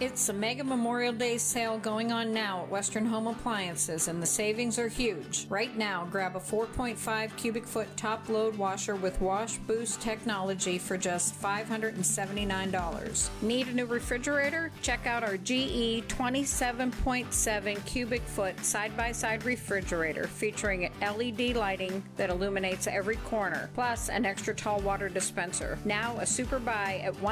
It's a mega Memorial Day sale going on now at Western Home Appliances, and the savings are huge. Right now, grab a 4.5 cubic foot top load washer with Wash Boost technology for just $579. Need a new refrigerator? Check out our GE 27.7 cubic foot side-by-side refrigerator featuring LED lighting that illuminates every corner, plus an extra tall water dispenser. Now a super buy at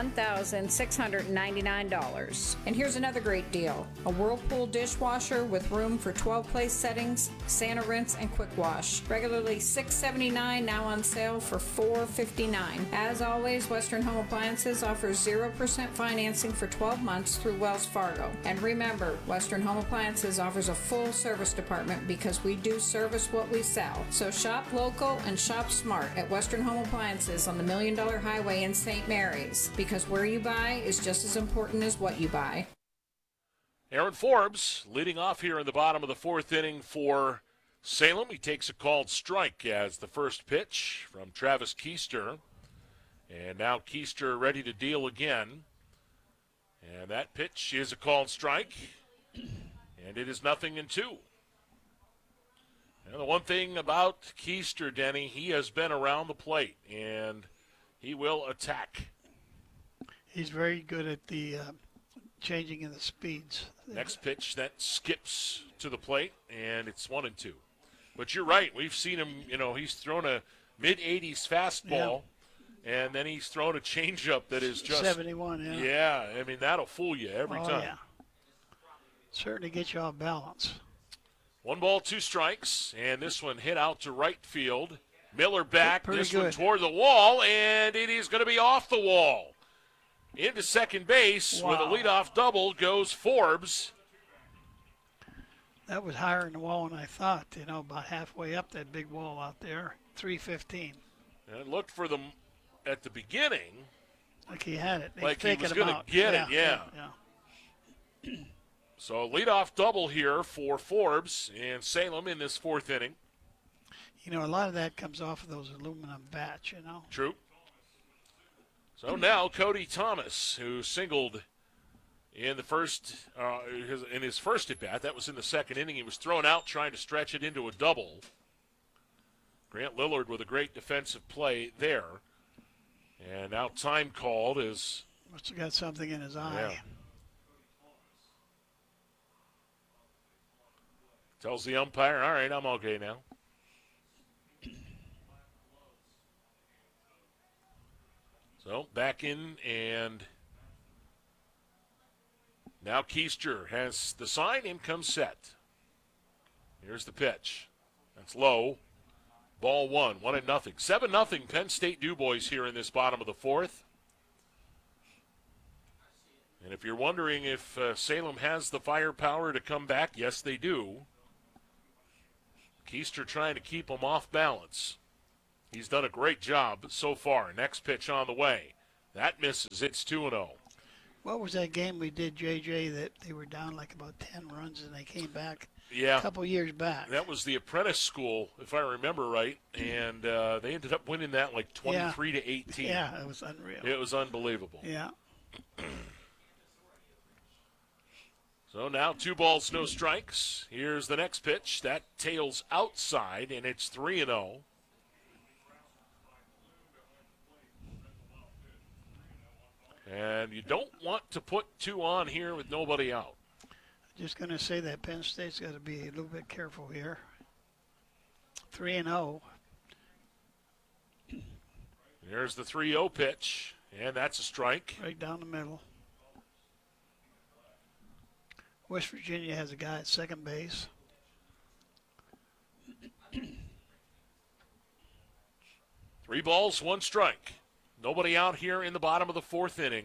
$1,699. And here's another great deal. A Whirlpool dishwasher with room for 12 place settings, Santa Rinse, and Quick Wash. Regularly $679, now on sale for $459. As always, Western Home Appliances offers 0% financing for 12 months through Wells Fargo. And remember, Western Home Appliances offers a full service department because we do service what we sell. So shop local and shop smart at Western Home Appliances on the $1 Million Highway in St. Mary's, because where you buy is just as important as what you buy. Aaron Forbes leading off here in the bottom of the fourth inning for Salem. He takes a called strike as the first pitch from Travis Keister. And now Keister ready to deal again. And that pitch is a called strike. And it is 0-2. And the one thing about Keister, Denny, he has been around the plate, and he will attack. He's very good at the changing in the speeds. Next pitch that skips to the plate, and it's 1-2. But you're right. We've seen him, he's thrown a mid-80s fastball, and then he's thrown a changeup that is just 71, Yeah, I mean, that'll fool you every time. Yeah. Certainly gets you off balance. 1 ball, 2 strikes, and this one hit out to right field. Miller back, this one toward the wall, and it is going to be off the wall. Into second base with a leadoff double goes Forbes. That was higher in the wall than I thought, about halfway up that big wall out there, 315. And it looked for them at the beginning. Like he had it. Like he was going to get it, yeah. So leadoff double here for Forbes and Salem in this fourth inning. A lot of that comes off of those aluminum bats, True. So now Cody Thomas, who singled in the first, in his first at bat, that was in the second inning. He was thrown out trying to stretch it into a double. Grant Lillard with a great defensive play there. And now time called is. Must have got something in his eye. Yeah. Tells the umpire, all right, I'm okay now. So back in, and now Keister has the sign. In comes set. Here's the pitch. That's low. Ball 1, 1-0. 7-0 Penn State DuBois here in this bottom of the fourth. And if you're wondering if Salem has the firepower to come back, yes, they do. Keister trying to keep them off balance. He's done a great job so far. Next pitch on the way. That misses. It's 2-0. What was that game we did, JJ, that they were down like about 10 runs and they came back a couple years back? That was the Apprentice School, if I remember right, and they ended up winning that like 23-18. Yeah, it was unreal. It was unbelievable. Yeah. So now 2 balls, no strikes. Here's the next pitch. That tails outside, and it's 3-0. And you don't want to put 2 on here with nobody out. Just going to say that Penn State's got to be a little bit careful here. 3-0. There's the 3-0 pitch, and that's a strike. Right down the middle. West Virginia has a guy at second base. 3 balls, 1 strike. Nobody out here in the bottom of the fourth inning.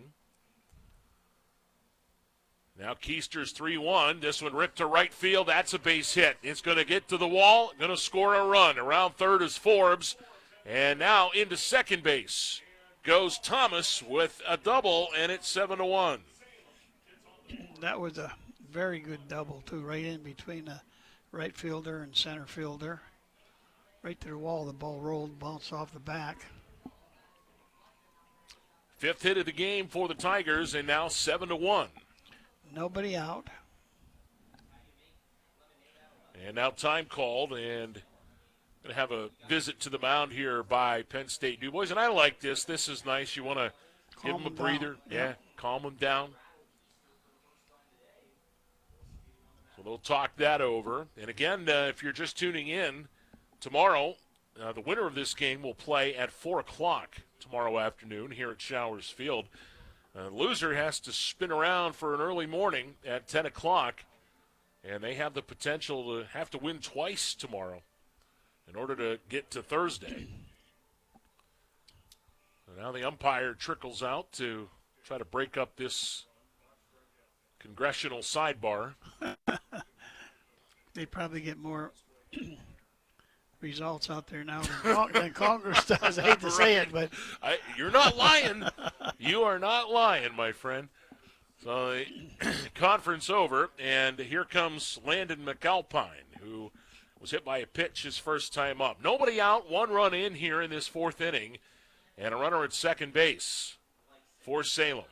Now Keister's 3-1. This one ripped to right field. That's a base hit. It's going to get to the wall. Going to score a run. Around third is Forbes. And now into second base goes Thomas with a double, and it's 7-1. That was a very good double, too, right in between the right fielder and center fielder. Right to the wall, the ball rolled, bounced off the back. 5th hit of the game for the Tigers, and now 7-1. Nobody out. And now time called, and going to have a visit to the mound here by Penn State Du Bois. And I like this. This is nice. You want to give them a breather. Yeah, calm them down. So they'll talk that over. And again, if you're just tuning in, tomorrow, the winner of this game will play at 4 o'clock tomorrow afternoon here at Showers Field. The loser has to spin around for an early morning at 10 o'clock, and they have the potential to have to win twice tomorrow in order to get to Thursday. So now the umpire trickles out to try to break up this congressional sidebar. They probably get more results out there now than Congress does. I hate to say it, but you're not lying. You are not lying, my friend. So the conference over, and here comes Landon McAlpine, who was hit by a pitch his first time up. Nobody out, 1 run in here in this 4th inning, and a runner at second base for Salem.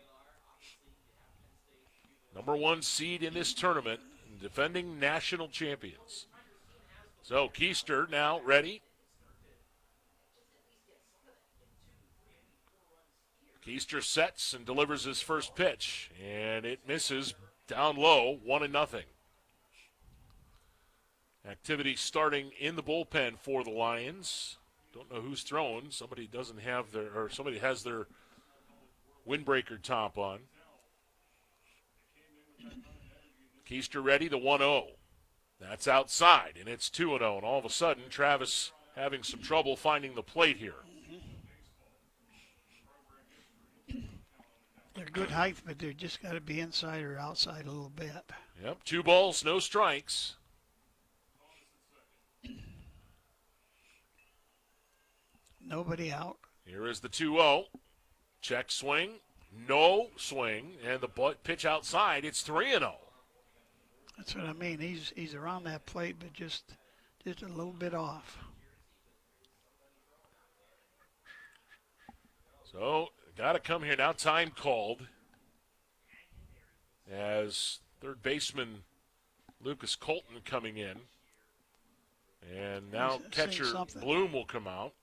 Number 1 seed in this tournament, defending national champions. So Keister now ready. Keister sets and delivers his first pitch, and it misses down low, 1-0. Activity starting in the bullpen for the Lions. Don't know who's throwing. Somebody has their windbreaker top on. Keister ready, the 1-0. That's outside, and it's 2-0. And all of a sudden, Travis having some trouble finding the plate here. They're good height, but they're just got to be inside or outside a little bit. Yep, 2 balls, no strikes. Nobody out. Here is the 2-0. Check swing, no swing, and the pitch outside. It's 3-0. That's what I mean. He's around that plate, but just a little bit off. So, got to come here now. Time called as third baseman Lucas Colton coming in. And now catcher Bloom will come out.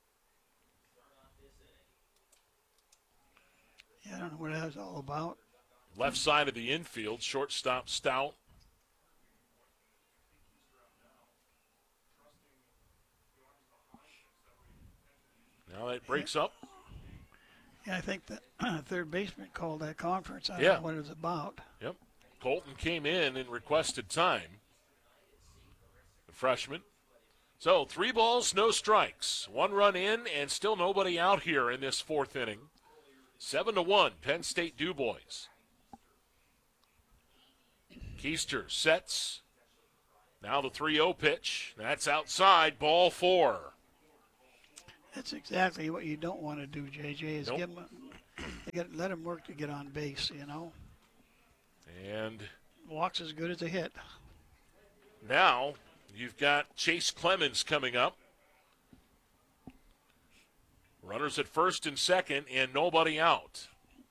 Yeah, I don't know what that was all about. Left side of the infield, shortstop Stout. Now that breaks up. Yeah, I think the third baseman called that conference. I don't know what it was about. Yep. Colton came in and requested time. The freshman. So 3 balls, no strikes. 1 run in and still nobody out here in this 4th inning. 7-1, Penn State Du Bois. Keister sets. Now the 3-0 pitch. That's outside, ball 4. That's exactly what you don't want to do, JJ, is let them work to get on base, you know. And walk's as good as a hit. Now you've got Chase Clemens coming up. Runners at first and second, and nobody out.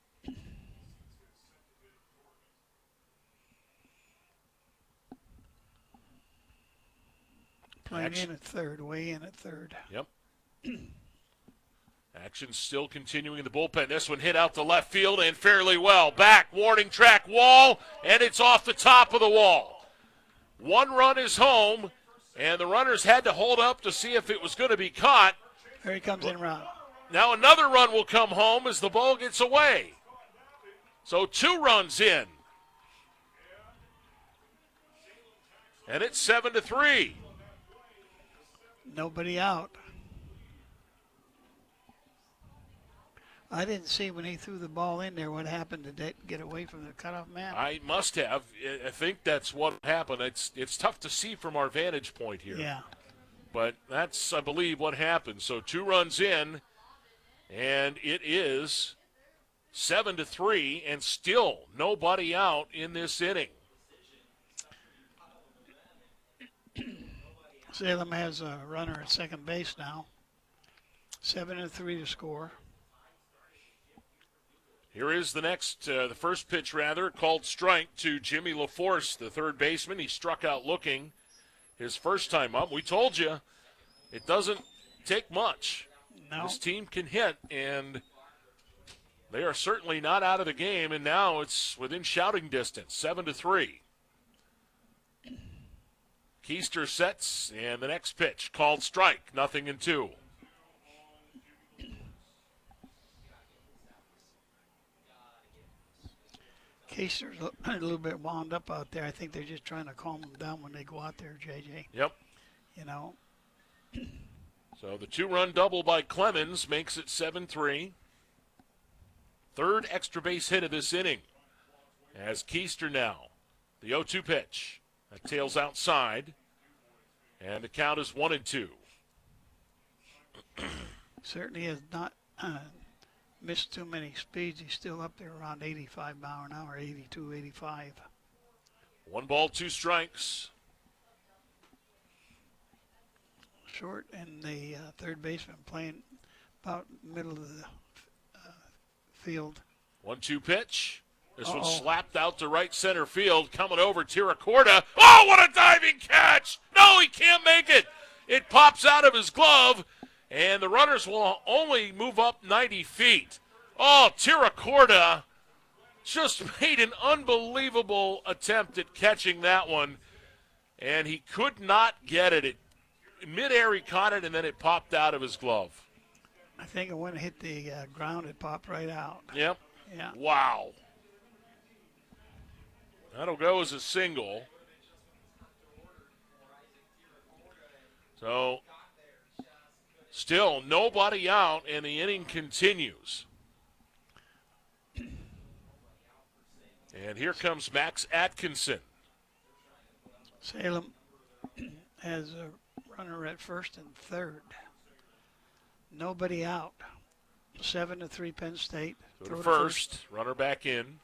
Playing in at third, way in at third. Yep. Action still continuing in the bullpen. This one hit out to left field and fairly well. Back, warning track wall, and it's off the top of the wall. 1 run is home, and the runners had to hold up to see if it was going to be caught. Here he comes in round. Now another run will come home as the ball gets away. So 2 runs in. And it's 7-3. Nobody out. I didn't see when he threw the ball in there what happened to get away from the cutoff man. I must have. I think that's what happened. It's tough to see from our vantage point here. Yeah. But that's, I believe, what happened. So 2 runs in, and it is 7-3, and still nobody out in this inning. Salem has a runner at second base now. 7-3 to score. Here is the first pitch rather, called strike to Jimmy LaForce, the third baseman. He struck out looking his first time up. We told you it doesn't take much. No. This team can hit, and they are certainly not out of the game, and now it's within shouting distance, 7-3. Keister sets, and the next pitch, called strike, 0-2. Keister's a little bit wound up out there. I think they're just trying to calm him down when they go out there, JJ. Yep. You know. So the 2-run double by Clemens makes it 7-3. Third extra base hit of this inning. As Keister now, the 0-2 pitch. That tails outside. And the count is 1-2. Certainly has not missed too many speeds. He's still up there around 85 mile an hour, 82, 85. 1 ball, 2 strikes. Short and the third baseman playing about middle of the field. 1-2 pitch. This one Uh-oh. slapped out to right center field. Coming over, Tiracorda. Oh, what a diving catch! No, he can't make it. It pops out of his glove, and the runners will only move up 90 feet. Oh, Tiracorda just made an unbelievable attempt at catching that one, and he could not get it. In midair, he caught it, and then it popped out of his glove. I think when it hit the ground, it popped right out. Yep. Yeah. Wow. That'll go as a single. So, still nobody out, and the inning continues. And here comes Max Atkinson. Salem has a runner at first and third. Nobody out. 7-3 Penn State. Go to first, runner back in.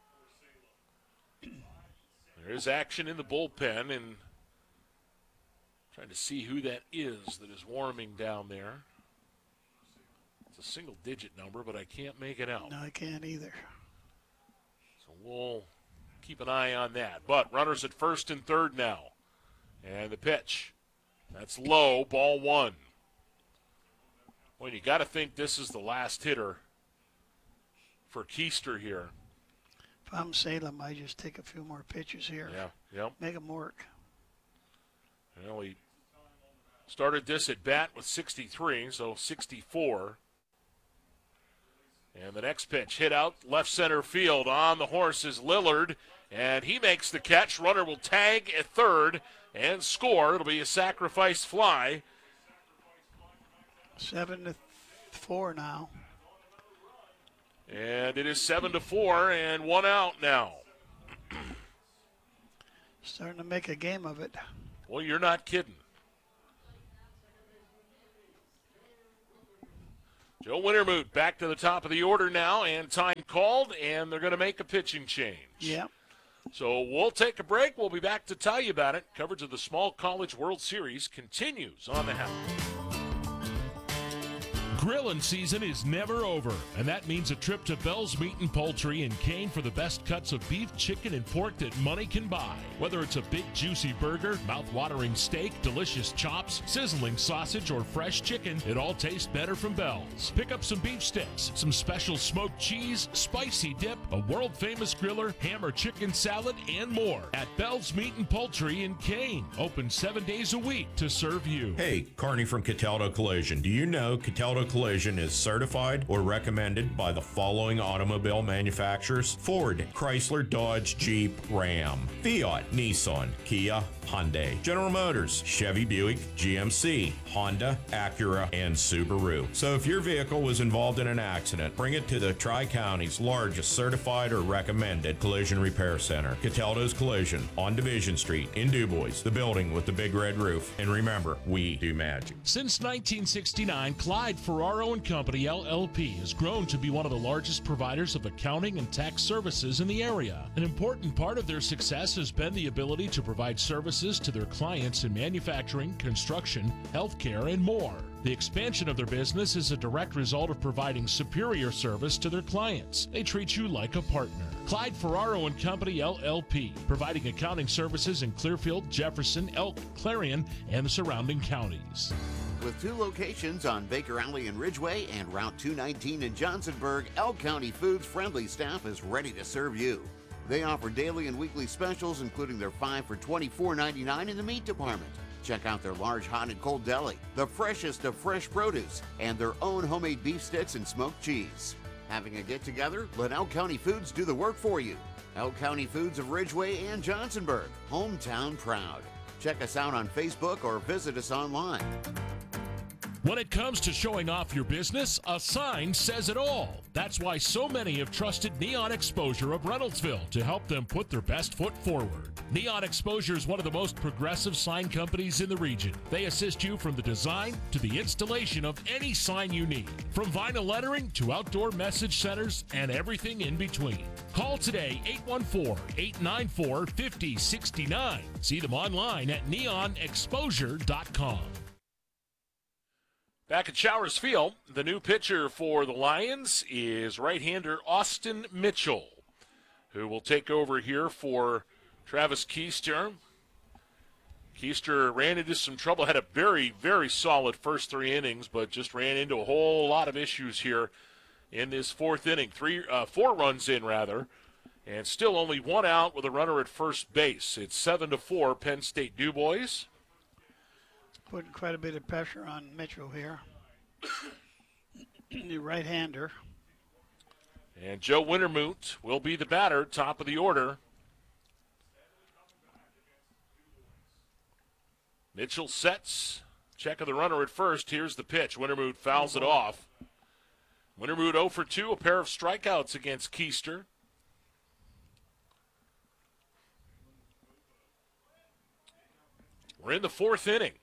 There is action in the bullpen, and trying to see who that is warming down there. It's a single-digit number, but I can't make it out. No, I can't either. So we'll keep an eye on that. But runners at first and third now. And the pitch. That's low, ball 1. Well, you got to think this is the last hitter for Keister here. If I'm Salem, I just take a few more pitches here. Yeah, yep. Make them work. Well, he started this at bat with 63, so 64. And the next pitch hit out left center field. On the horse is Lillard, and he makes the catch. Runner will tag at third and score. It'll be a sacrifice fly. 7-4 now. And it is 7-4 and 1 out now. Starting to make a game of it. Well, you're not kidding. Joe Wintermuth back to the top of the order now, and time called, and they're going to make a pitching change. Yeah. So we'll take a break. We'll be back to tell you about it. Coverage of the Small College World Series continues on the Hound. Grilling season is never over, and that means a trip to Bell's Meat and Poultry in Kane for the best cuts of beef, chicken, and pork that money can buy. Whether it's a big juicy burger, mouth-watering steak, delicious chops, sizzling sausage, or fresh chicken, it all tastes better from Bell's. Pick up some beef sticks, some special smoked cheese, spicy dip, a world-famous griller, ham or chicken salad, and more at Bell's Meat and Poultry in Kane. Open 7 days a week to serve you. Hey, Carney from Cataldo Collision. Do you know Cataldo Collision is certified or recommended by the following automobile manufacturers? Ford, Chrysler, Dodge, Jeep, Ram, Fiat, Nissan, Kia, Hyundai, General Motors, Chevy, Buick, GMC, Honda, Acura, and Subaru. So if your vehicle was involved in an accident, bring it to the Tri-County's largest certified or recommended collision repair center, Cataldo's Collision, on Division Street in DuBois, the building with the big red roof. And remember, we do magic. Since 1969, Clyde Ferraro & Company, LLP, has grown to be one of the largest providers of accounting and tax services in the area. An important part of their success has been the ability to provide services to their clients in manufacturing, construction, healthcare, and more. The expansion of their business is a direct result of providing superior service to their clients. They treat you like a partner. Clyde Ferraro and Company LLP, providing accounting services in Clearfield, Jefferson, Elk, Clarion, and the surrounding counties. With 2 locations on Baker Alley in Ridgeway and Route 219 in Johnsonburg, Elk County Foods friendly staff is ready to serve you. They offer daily and weekly specials, including their 5 for $24.99 in the meat department. Check out their large hot and cold deli, the freshest of fresh produce, and their own homemade beef sticks and smoked cheese. Having a get-together? Let Elk County Foods do the work for you. Elk County Foods of Ridgeway and Johnsonburg, hometown proud. Check us out on Facebook or visit us online. When it comes to showing off your business, a sign says it all. That's why so many have trusted Neon Exposure of Reynoldsville to help them put their best foot forward. Neon Exposure is one of the most progressive sign companies in the region. They assist you from the design to the installation of any sign you need, from vinyl lettering to outdoor message centers and everything in between. Call today, 814-894-5069. See them online at neonexposure.com. Back at Showers Field, the new pitcher for the Lions is right-hander Austin Mitchell, who will take over here for Travis Keister. Keister ran into some trouble, had a very, very solid first 3 innings, but just ran into a whole lot of issues here in this 4th inning. 4 runs in, rather, and still only 1 out with a runner at first base. It's 7-4 Penn State DuBois. Putting quite a bit of pressure on Mitchell here. The right-hander. And Joe Wintermoot will be the batter, top of the order. Mitchell sets. Check of the runner at first. Here's the pitch. Wintermoot fouls it off. Wintermoot 0 for 2, a pair of strikeouts against Keister. We're in the 4th inning.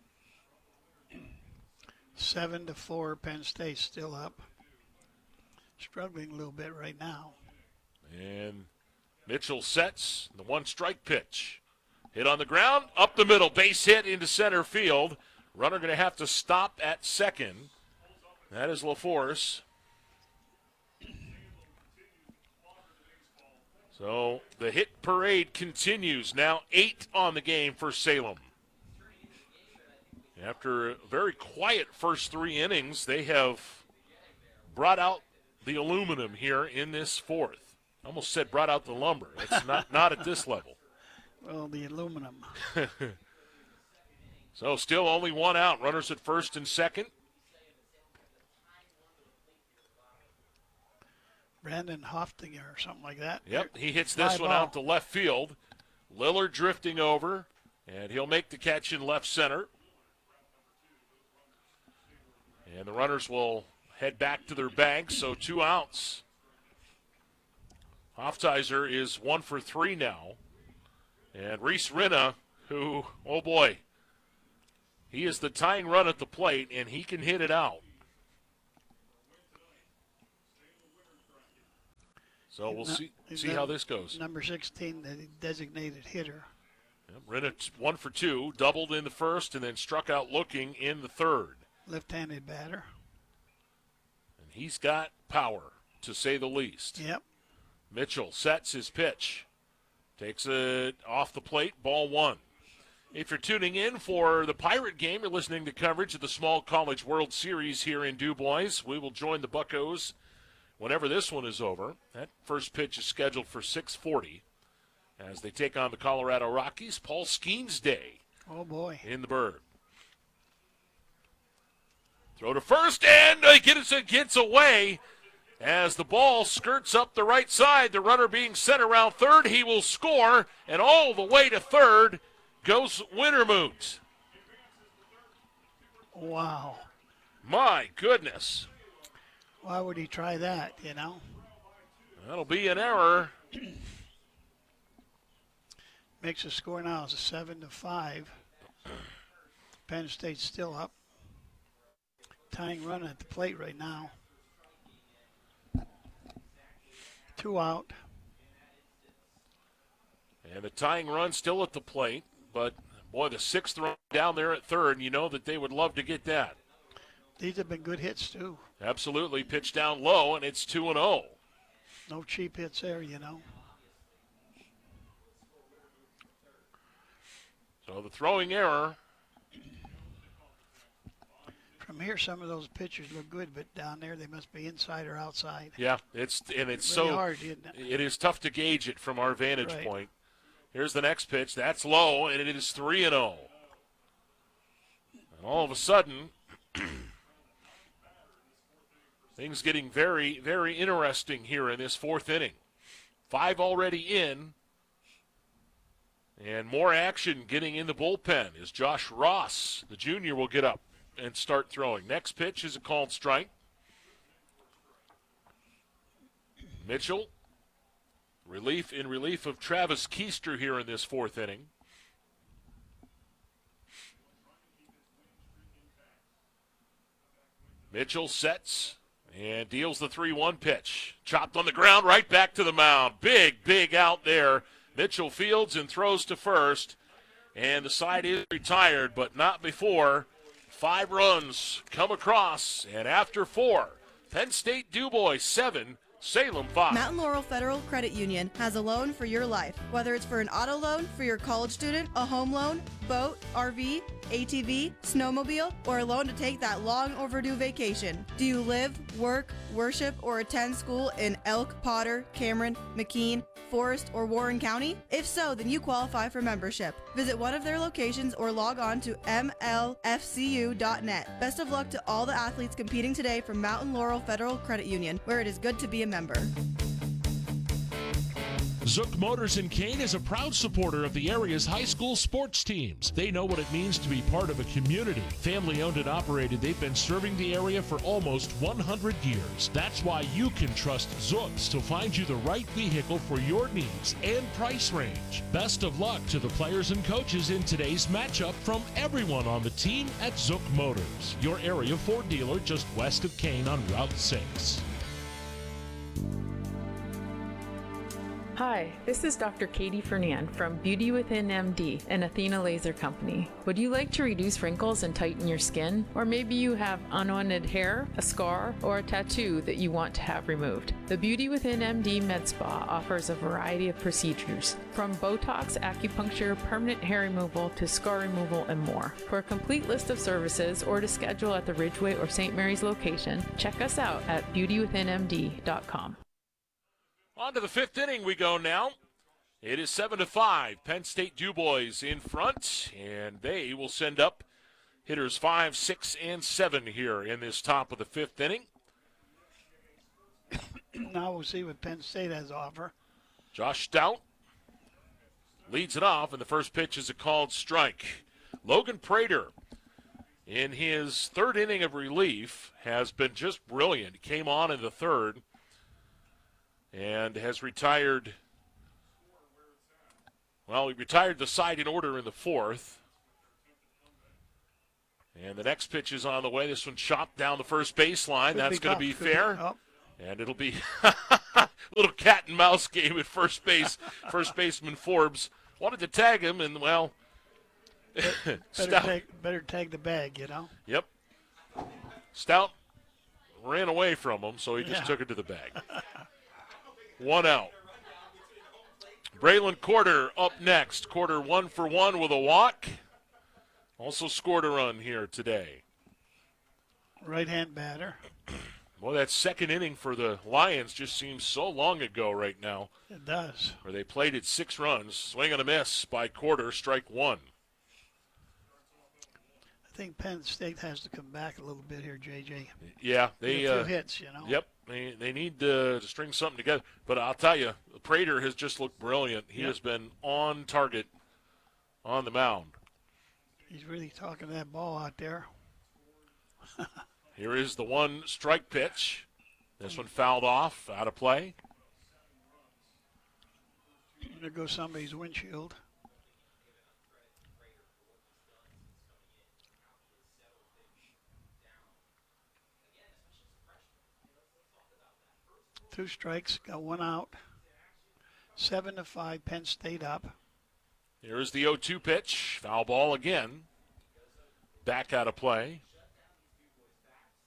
7-4, Penn State still up. Struggling a little bit right now. And Mitchell sets the 1-strike pitch. Hit on the ground, up the middle, base hit into center field. Runner going to have to stop at second. That is LaForce. So the hit parade continues. Now 8 on the game for Salem. After a very quiet first 3 innings, they have brought out the aluminum here in this 4th. Almost said brought out the lumber. It's not at this level. Well, the aluminum. So still only 1 out. Runners at first and second. Brandon Hoftinger or something like that. Yep, he hits this one out to left field. Lillard drifting over, and he'll make the catch in left center. And the runners will head back to their bags, so 2 outs. Hoftizer is 1 for 3 now. And Reese Rinna, who, oh boy, he is the tying run at the plate, and he can hit it out. So we'll see how this goes. Number 16, the designated hitter. Yep, Rinna 1 for 2, doubled in the first, and then struck out looking in the third. Left-handed batter. And he's got power, to say the least. Yep. Mitchell sets his pitch. Takes it off the plate, ball 1. If you're tuning in for the Pirate game, you're listening to coverage of the Small College World Series here in DuBois. We will join the Buccos whenever this one is over. That first pitch is scheduled for 6:40 as they take on the Colorado Rockies. Paul Skeens Day. Oh, boy. In the Bird. Throw to first, and gets away as the ball skirts up the right side. The runner being sent around third. He will score, and all the way to third goes Wintermoot. Wow. My goodness. Why would he try that, you know? That'll be an error. Makes the score now is a 7-5. Penn State's still up. Tying run at the plate right now. 2 out. And the tying run still at the plate, but boy, the 6th run down there at third, you know that they would love to get that. These have been good hits, too. Absolutely. Pitch down low, and it's 2-0. No cheap hits there, you know. So the throwing error. From here, some of those pitchers look good, but down there they must be inside or outside. Yeah, it's really so hard, isn't it? It is tough to gauge it from our vantage Right. point. Here's the next pitch. That's low, and it is 3-0. And all of a sudden, things getting very, very interesting here in this fourth inning. 5 already in, and more action getting in the bullpen as Josh Ross, the junior, will get up and start throwing. Next pitch is a called strike. Mitchell, in relief of Travis Keister here in this fourth inning. Mitchell sets and deals the 3-1 pitch. Chopped on the ground, right back to the mound. Big out there. Mitchell fields and throws to first. And the side is retired, but not before 5 runs come across. And after 4, Penn State DuBois 7, Salem 5. Mountain Laurel Federal Credit Union has a loan for your life. Whether it's for an auto loan for your college student, a home loan, boat, RV, ATV, snowmobile, or a loan to take that long overdue vacation. Do you live, work, worship, or attend school in Elk, Potter, Cameron, McKean, Forest, or Warren County? If so, then you qualify for membership. Visit one of their locations or log on to mlfcu.net. Best of luck to all the athletes competing today from Mountain Laurel Federal Credit Union, where it is good to be a member. Zook Motors in Kane is a proud supporter of the area's high school sports teams. They know what it means to be part of a community. Family owned and operated, they've been serving the area for almost 100 years. That's why you can trust Zooks to find you the right vehicle for your needs and price range. Best of luck to the players and coaches in today's matchup from everyone on the team at Zook Motors, your area Ford dealer just west of Kane on Route 6. Hi, this is Dr. Katie Fernand from Beauty Within MD and Athena Laser Company. Would you like to reduce wrinkles and tighten your skin? Or maybe you have unwanted hair, a scar, or a tattoo that you want to have removed? The Beauty Within MD Med Spa offers a variety of procedures, from Botox, acupuncture, permanent hair removal, to scar removal, and more. For a complete list of services or to schedule at the Ridgeway or St. Mary's location, check us out at beautywithinmd.com. On to the 5th inning we go now. It is 7-5. Penn State DuBois in front, and they will send up hitters 5, 6, and 7 here in this top of the 5th inning. Now we'll see what Penn State has to offer. Josh Stout leads it off, and the first pitch is a called strike. Logan Prater, in his 3rd inning of relief, has been just brilliant. He came on in the 3rd. And has retired, well, he retired the side in order in the 4th. And the next pitch is on the way. This one chopped down the first baseline. That's going to be fair. And it'll be a little cat and mouse game at first base. First baseman Forbes wanted to tag him, and, well, better tag the bag, you know. Yep. Stout ran away from him, so he just took it to the bag. 1 out. Braylon Corder up next. Corder 1 for 1 with a walk. Also scored a run here today. Right-hand batter. Well, that 2nd inning for the Lions just seems so long ago right now. It does. Where they played it 6 runs. Swing and a miss by Corder, strike 1. I think Penn State has to come back a little bit here, JJ. Yeah, they a few hits, you know. Yep, they need to string something together. But I'll tell you, Prater has just looked brilliant. He has been on target on the mound. He's really talking that ball out there. Here is the 1 strike pitch. This one fouled off, out of play. There goes somebody's windshield. Two strikes, got 1 out. 7-5, Penn State up. Here is the 0-2 pitch. Foul ball again. Back out of play.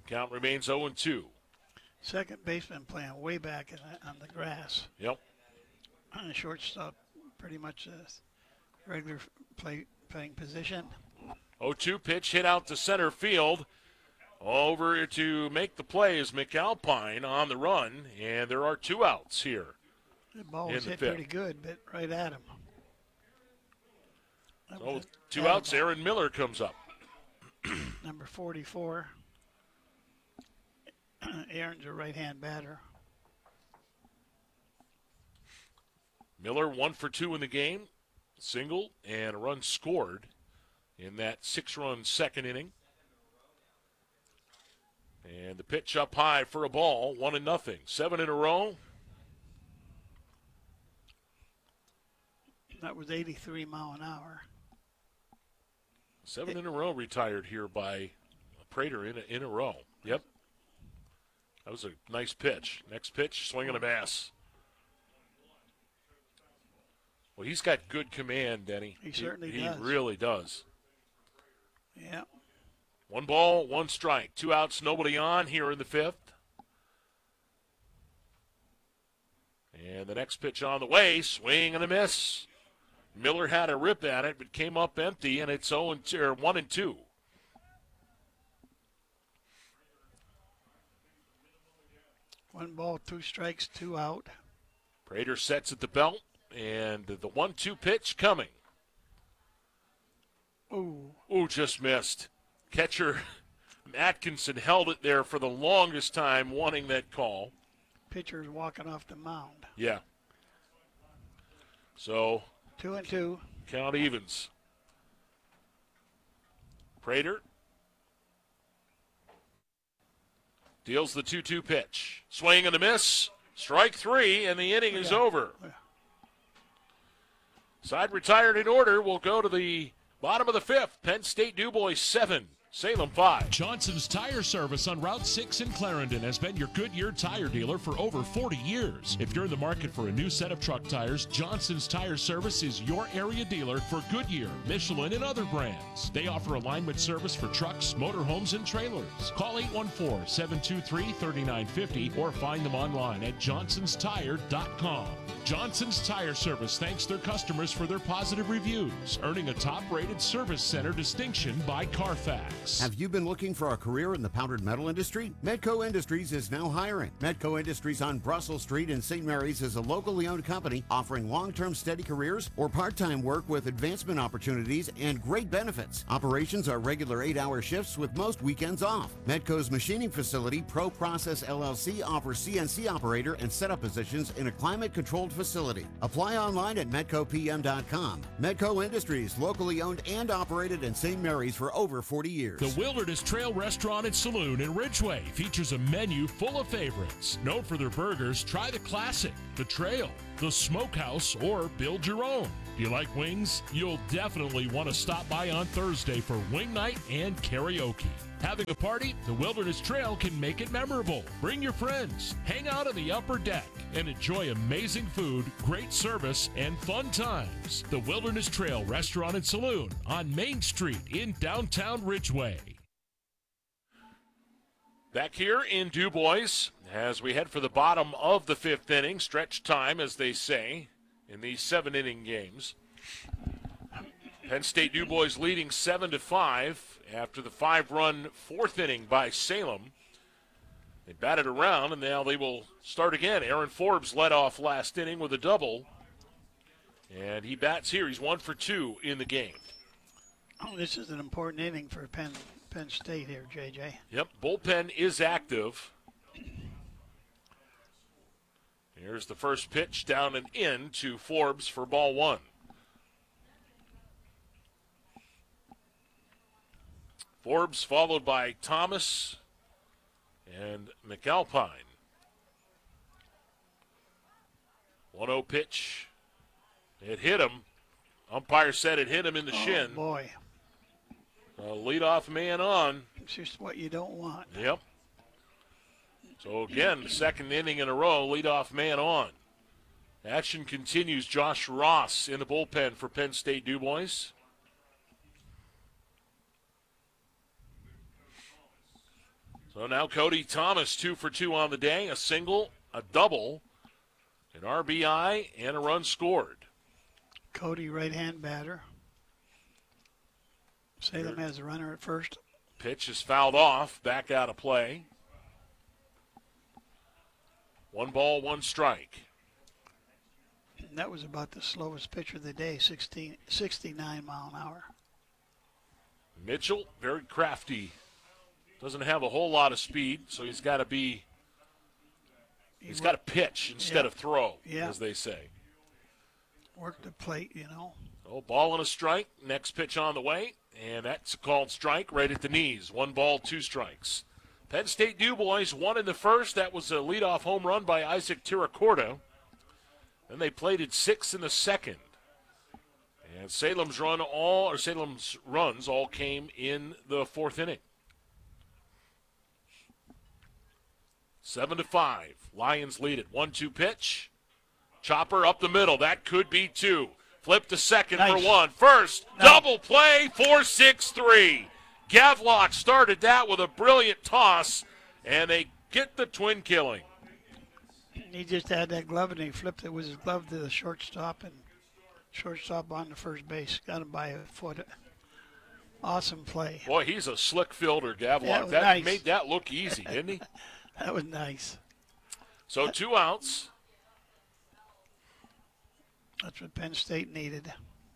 Count remains 0-2. Second baseman playing way back on the grass. Yep. And the shortstop pretty much regular playing position. 0-2 pitch hit out to center field. Over to make the play is McAlpine on the run, and there are 2 outs here. The ball was in the hit fifth. pretty good, but right at him. So with 2 outs, Aaron Miller comes up. Number 44. Aaron's a right-hand batter. Miller 1 for 2 in the game, single, and a run scored in that 6-run second inning. And the pitch up high for a ball, 1-0. 7 in a row. That was 83 mile an hour. 7 in a row retired here by Prater in a row. Yep. That was a nice pitch. Next pitch, swing and a miss. Well, he's got good command, Denny. He certainly does. He really does. Yeah. 1 ball, 1 strike. 2 outs, nobody on here in the 5th. And the next pitch on the way, swing and a miss. Miller had a rip at it, but came up empty, and it's 1-2. One ball, 2 strikes, 2 out. Prater sets at the belt, and the 1-2 pitch coming. Ooh, just missed. Catcher Atkinson held it there for the longest time, wanting that call. Pitcher's walking off the mound. Yeah. So 2-2. count evens. Prater deals the 2-2 pitch. Swing and a miss. Strike 3, and the inning is over. Side retired in order. We'll go to the bottom of the 5th. Penn State Du Bois 7, Salem 5. Johnson's Tire Service on Route 6 in Clarendon has been your Goodyear tire dealer for over 40 years. If you're in the market for a new set of truck tires, Johnson's Tire Service is your area dealer for Goodyear, Michelin, and other brands. They offer alignment service for trucks, motorhomes, and trailers. Call 814-723-3950 or find them online at johnsonstire.com. Johnson's Tire Service thanks their customers for their positive reviews, earning a top-rated service center distinction by Carfax. Have you been looking for a career in the powdered metal industry? Medco Industries is now hiring. Medco Industries on Brussels Street in St. Mary's is a locally owned company offering long-term steady careers or part-time work with advancement opportunities and great benefits. Operations are regular 8-hour shifts with most weekends off. Medco's machining facility, Pro Process LLC, offers CNC operator and setup positions in a climate-controlled facility. Apply online at medcopm.com. Medco Industries, locally owned and operated in St. Mary's for over 40 years. The Wilderness Trail Restaurant and Saloon in Ridgeway features a menu full of favorites. Known for their burgers, try the Classic, the Trail, the Smokehouse, or build your own. Do you like wings? You'll definitely want to stop by on Thursday for wing night and karaoke. Having a party? The Wilderness Trail can make it memorable. Bring your friends, hang out on the upper deck, and enjoy amazing food, great service, and fun times. The Wilderness Trail Restaurant and Saloon on Main Street in downtown Ridgeway. Back here in Du Bois as we head for the bottom of the 5th inning, stretch time, as they say, in these 7-inning games. Penn State Du Bois leading 7-5 after the 5-run 4th inning by Salem. They batted around, and now they will start again. Aaron Forbes led off last inning with a double, and he bats here. He's 1 for 2 in the game. Oh, this is an important inning for Penn State here, JJ. Yep, bullpen is active. Here's the first pitch down and in to Forbes for ball 1. Forbes followed by Thomas and McAlpine. 1-0 pitch. It hit him. Umpire said it hit him in the shin. Oh, boy. Leadoff man on. It's just what you don't want. Yep. So again, second inning in a row, leadoff man on. Action continues. Josh Ross in the bullpen for Penn State Du Bois. So now Cody Thomas 2 for 2 on the day, a single, a double, an RBI, and a run scored. Cody, right-hand batter. Salem has a runner at first. Pitch is fouled off, back out of play. 1 ball, 1 strike. That was about the slowest pitch of the day, 69 mile an hour. Mitchell, very crafty. Doesn't have a whole lot of speed, so he's got to pitch instead of throw, as they say. Work the plate, Oh, ball and a strike. Next pitch on the way, and that's a called strike right at the knees. 1 ball, 2 strikes. Penn State DuBois won in the first. That was a leadoff home run by Isaac Tiracorda. Then they plated 6 in the second. And Salem's runs all came in the 4th inning. 7-5. Lions lead it. 1-2 pitch. Chopper up the middle. That could be 2. Flip to second for 1. First, double play, 4-6-3. Gavlock started that with a brilliant toss, and they get the twin killing. He just had that glove, and he flipped it with his glove to the shortstop, and shortstop on the first base. Got him by a foot. Awesome play. Boy, he's a slick fielder, Gavlock. Yeah, that made that look easy, didn't he? That was nice. So 2 outs. That's what Penn State needed.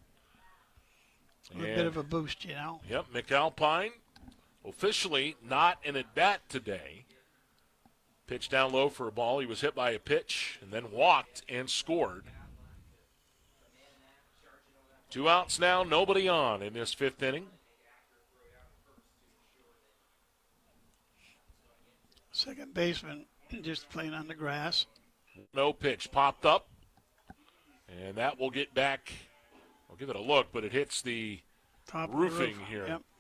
A bit of a boost, Yep, McAlpine officially not an at-bat today. Pitched down low for a ball. He was hit by a pitch and then walked and scored. 2 outs now, nobody on in this 5th inning. Second baseman just playing on the grass. No pitch. Popped up. And that will get back. I'll give it a look, but it hits the top roofing roof. here. Yep.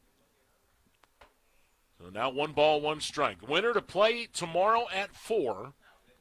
So now 1 ball, 1 strike. Winner to play tomorrow at 4.